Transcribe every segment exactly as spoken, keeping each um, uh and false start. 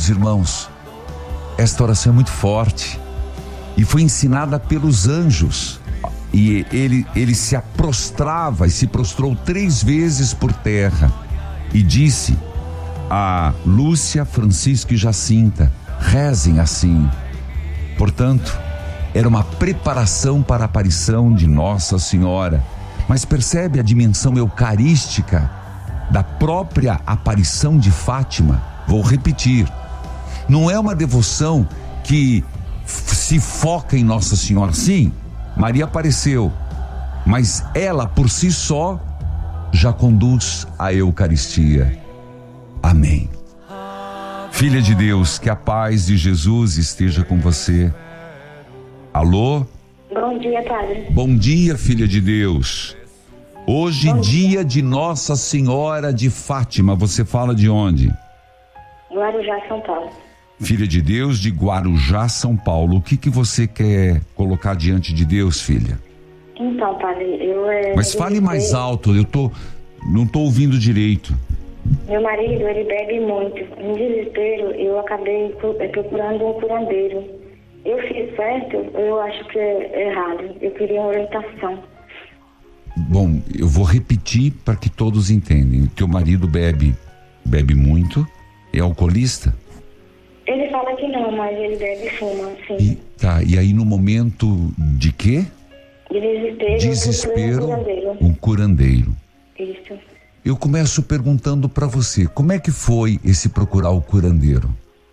Queridos irmãos, esta oração é muito forte e foi ensinada pelos anjos. E ele, ele se prostrava e se prostrou três vezes por terra e disse a Lúcia, Francisco e Jacinta: rezem assim. Portanto, era uma preparação para a aparição de Nossa Senhora. Mas percebe a dimensão eucarística da própria aparição de Fátima? Vou repetir, não é uma devoção que se foca em Nossa Senhora. Sim, Maria apareceu, mas ela por si só já conduz a Eucaristia. Amém. Filha de Deus, que a paz de Jesus esteja com você. Alô? Bom dia, padre. Bom dia, filha de Deus. Hoje, Bom dia. dia de Nossa Senhora de Fátima. Você fala de onde? Guarujá, São Paulo. Filha de Deus, de Guarujá, São Paulo. O que que você quer colocar diante de Deus, filha? Então, padre, eu... É, Mas fale mais alto, eu tô, não tô ouvindo direito. Meu marido, ele bebe muito. Em desespero, eu acabei procurando um curandeiro. Eu fiz certo, eu acho que é errado. Eu queria uma orientação. Bom, eu vou repetir para que todos entendam. Teu marido bebe, bebe muito? É alcoolista? Ele fala que não, mas ele bebe e fuma, sim. E, tá, e aí no momento de quê? De desespero, Desespero, um curandeiro. Um curandeiro. Isso. Eu começo perguntando para você, como é que foi esse procurar o curandeiro?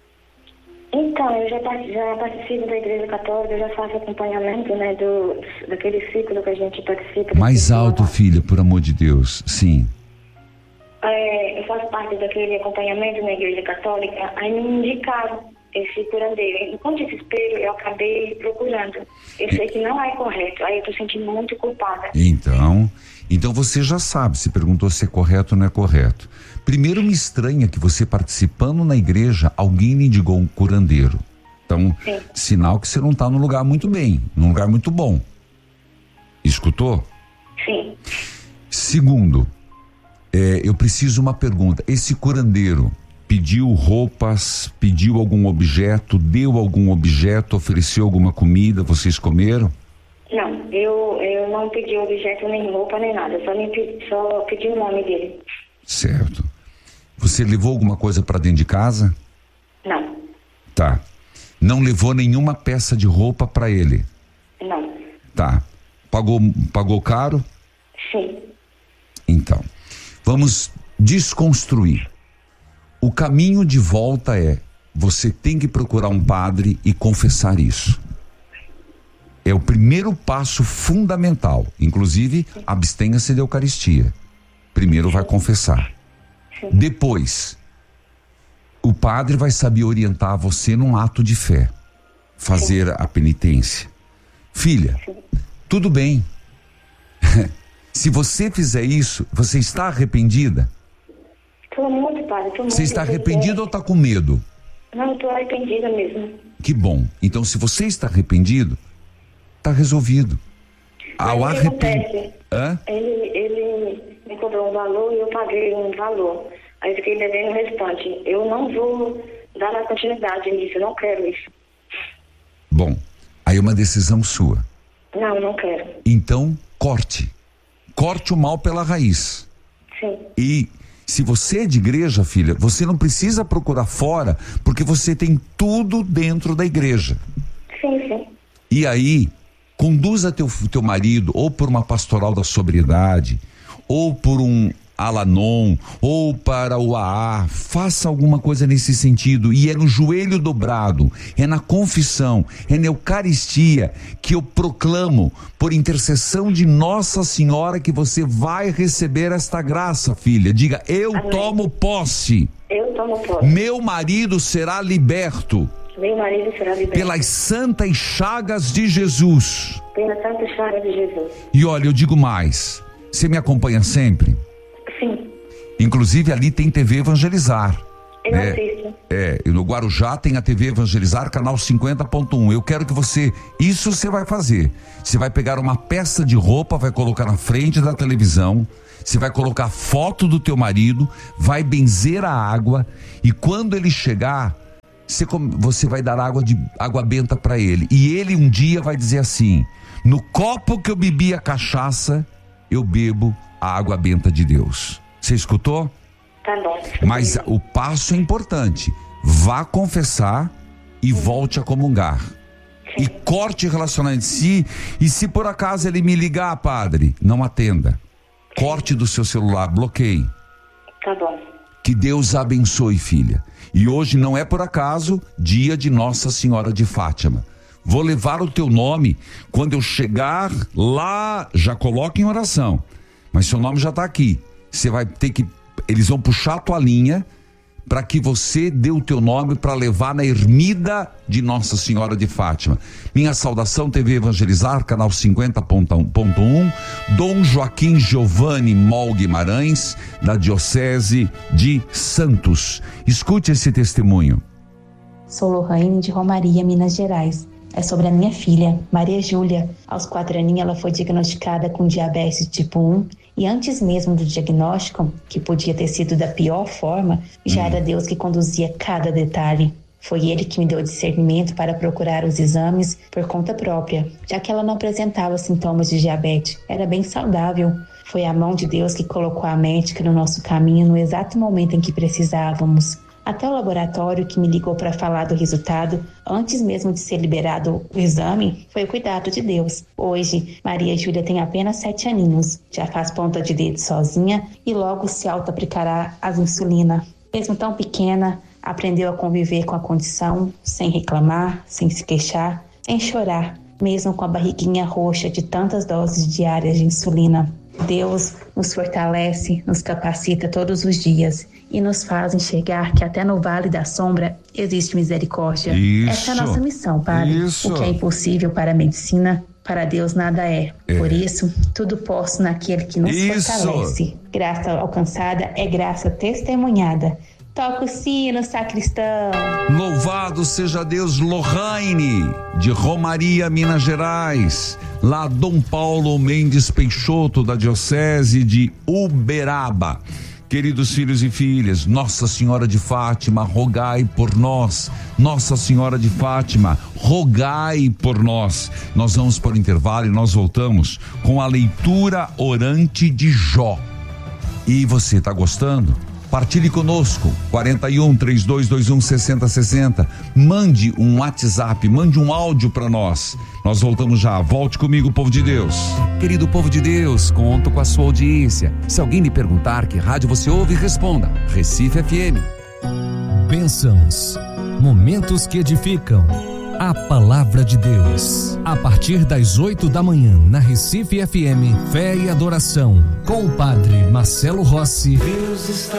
Então, eu já, já participo da Igreja Católica, eu já faço acompanhamento, né, do, daquele ciclo que a gente participa. Mais alto, filha, por amor de Deus, sim. É, eu faço parte daquele acompanhamento na Igreja Católica, aí me indicaram esse curandeiro. Com desespero, eu acabei procurando. Eu sei que não é correto, aí eu tô sentindo muito culpada. Então, então você já sabe, se perguntou se é correto ou não é correto. Primeiro, me estranha que você participando na igreja, alguém lhe indicou um curandeiro. Então, sim, sinal que você não está num lugar muito bem, num lugar muito bom. Escutou? Sim. Segundo, é, eu preciso uma pergunta. Esse curandeiro pediu roupas, pediu algum objeto, deu algum objeto, ofereceu alguma comida, vocês comeram? Não, eu, eu não pedi objeto, nem roupa, nem nada. Só, me pedi, só pedi o nome dele. Certo. Você levou alguma coisa para dentro de casa? Não. Tá. Não levou nenhuma peça de roupa para ele? Não. Tá. Pagou, pagou caro? Sim. Então, vamos desconstruir. O caminho de volta é, você tem que procurar um padre e confessar isso. É o primeiro passo fundamental. Inclusive, abstenha-se da Eucaristia. Primeiro vai confessar. Sim. Depois, o padre vai saber orientar você num ato de fé. Fazer Sim. a penitência. Filha, Sim. tudo bem. Se você fizer isso, você está arrependida? Estou muito, padre. Tô muito você está arrependida ou está com medo? Não, estou arrependida mesmo. Que bom. Então, se você está arrependido, está resolvido. Ao arrependimento. Ele, ele me cobrou um valor e eu paguei um valor. Aí fiquei devendo o restante. Eu não vou dar a continuidade nisso, eu não quero isso. Bom, aí é uma decisão sua. Não, não quero. Então, corte. Corte o mal pela raiz. Sim. E se você é de igreja, filha, você não precisa procurar fora, porque você tem tudo dentro da igreja. Sim, sim. E aí, conduza teu, teu marido ou por uma pastoral da sobriedade, ou por um Alanon, ou para o A A, faça alguma coisa nesse sentido, e é no joelho dobrado, é na confissão, é na Eucaristia que eu proclamo, por intercessão de Nossa Senhora, que você vai receber esta graça, filha. Diga, eu Amém. tomo posse. Eu tomo posse. Meu marido será liberto. Meu marido será liberto. Pelas santas chagas de Jesus. Pelas santas chagas de Jesus. E olha, eu digo mais, você me acompanha sempre? Sim. Inclusive ali tem T V Evangelizar. Eu né? assisto. É, no Guarujá tem a T V Evangelizar, canal cinquenta ponto um. Eu quero que você, isso você vai fazer. Você vai pegar uma peça de roupa, vai colocar na frente da televisão, você vai colocar foto do teu marido, vai benzer a água, e quando ele chegar, você, você vai dar água, de, água benta para ele. E ele um dia vai dizer assim: no copo que eu bebi a cachaça, eu bebo a água benta de Deus. Você escutou? Tá bom. Mas o passo é importante. Vá confessar e volte a comungar. Sim. E corte relacionamento. Se, e se por acaso ele me ligar, padre, não atenda. Corte do seu celular, bloqueie. Tá bom. Que Deus abençoe, filha. E hoje não é por acaso dia de Nossa Senhora de Fátima. Vou levar o teu nome. Quando eu chegar lá, já coloque em oração. Mas seu nome já está aqui. Você vai ter que... Eles vão puxar a tua linha para que você dê o teu nome para levar na ermida de Nossa Senhora de Fátima. Minha saudação, T V Evangelizar, canal cinquenta ponto um, Dom Joaquim Giovanni Mol Guimarães, da Diocese de Santos. Escute esse testemunho. Sou Lohane de Romaria, Minas Gerais. É sobre a minha filha, Maria Júlia. Aos quatro aninhos ela foi diagnosticada com diabetes tipo um e antes mesmo do diagnóstico, que podia ter sido da pior forma, já hum. era Deus que conduzia cada detalhe. Foi Ele que me deu discernimento para procurar os exames por conta própria, já que ela não apresentava sintomas de diabetes, era bem saudável. Foi a mão de Deus que colocou a médica no nosso caminho no exato momento em que precisávamos. Até o laboratório que me ligou para falar do resultado, antes mesmo de ser liberado o exame, foi o cuidado de Deus. Hoje, Maria Júlia tem apenas sete aninhos, já faz ponta de dedo sozinha e logo se auto-aplicará as insulina. Mesmo tão pequena, aprendeu a conviver com a condição, sem reclamar, sem se queixar, sem chorar, mesmo com a barriguinha roxa de tantas doses diárias de insulina. Deus nos fortalece, nos capacita todos os dias e nos faz enxergar que até no vale da sombra existe misericórdia. Isso, essa é a nossa missão, Padre. Isso. O que é impossível para a medicina, para Deus nada é. é. Por isso, tudo posso naquele que nos isso. fortalece. Graça alcançada é graça testemunhada. Toca o sino, sacristão. Louvado seja Deus. Lohane, de Romaria, Minas Gerais. Lá Dom Paulo Mendes Peixoto, da Diocese de Uberaba. Queridos filhos e filhas, Nossa Senhora de Fátima, rogai por nós. Nossa Senhora de Fátima, rogai por nós. Nós vamos para o intervalo e nós voltamos com a leitura orante de Jó. E você está gostando? Partilhe conosco, quarenta e um, trinta e dois, vinte e um, sessenta, sessenta. Mande um WhatsApp, mande um áudio para nós. Nós voltamos já. Volte comigo, povo de Deus. Querido povo de Deus, conto com a sua audiência. Se alguém lhe perguntar que rádio você ouve, responda: Recife F M. Bênçãos, momentos que edificam. A palavra de Deus. A partir das oito da manhã, na Recife F M, Fé e Adoração, com o padre Marcelo Rossi. Deus está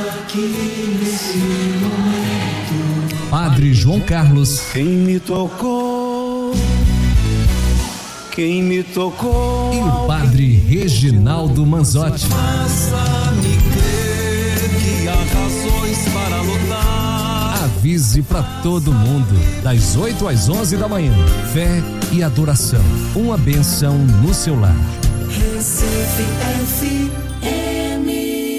aqui nesse momento. Padre João Carlos. Quem me tocou, quem me tocou. E o padre Reginaldo Manzotti. Faça-me crer que há razões para lutar. Avise para todo mundo, das oito às onze da manhã, Fé e Adoração, uma benção no seu lar. Recife F M.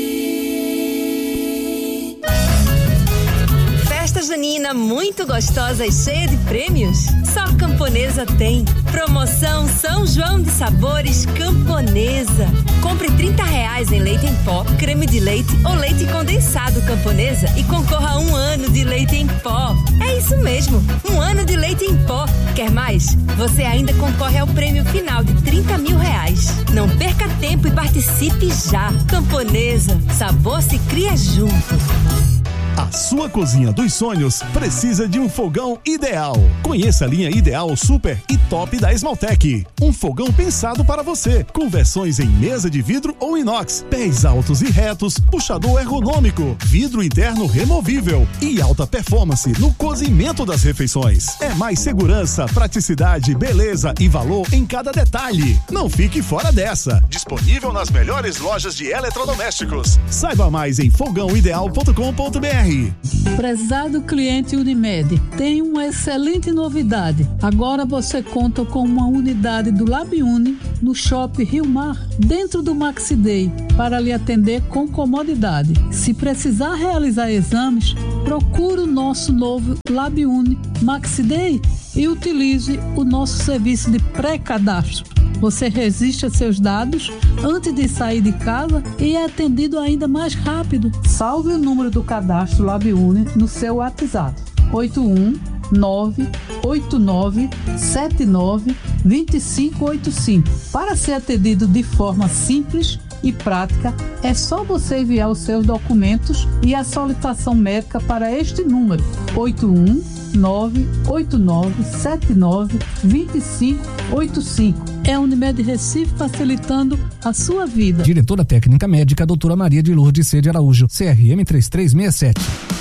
Festa junina muito gostosa e cheia de prêmios? Só Camponesa tem. Promoção São João de Sabores Camponesa. Compre trinta reais em leite em pó, creme de leite ou leite condensado Camponesa e concorra a um ano de leite em pó. É isso mesmo, um ano de leite em pó. Quer mais? Você ainda concorre ao prêmio final de trinta mil reais. Não perca tempo e participe já. Camponesa, sabor se cria junto. A sua cozinha dos sonhos precisa de um fogão ideal. Conheça a linha Ideal Super e Top da Esmaltec. Um fogão pensado para você, com versões em mesa de vidro ou inox, pés altos e retos, puxador ergonômico, vidro interno removível e alta performance no cozimento das refeições. É mais segurança, praticidade, beleza e valor em cada detalhe. Não fique fora dessa. Disponível nas melhores lojas de eletrodomésticos. Saiba mais em fogão ideal ponto com ponto br. R. Prezado cliente Unimed, tem uma excelente novidade. Agora você conta com uma unidade do LabUni no Shopping Rio Mar, dentro do Maxi Day, para lhe atender com comodidade. Se precisar realizar exames, procure o nosso novo LabUni Maxi Day e utilize o nosso serviço de pré-cadastro. Você registra seus dados antes de sair de casa e é atendido ainda mais rápido. Salve o número do cadastro LabUni no seu WhatsApp. oito um nove oito nove sete nove dois cinco oito cinco. Para ser atendido de forma simples e prática, é só você enviar os seus documentos e a solicitação médica para este número: oito um nove oito nove sete nove dois cinco oito cinco. É a Unimed Recife facilitando a sua vida. Diretora técnica médica, doutora Maria de Lourdes C. de Araújo, C R M três três seis sete.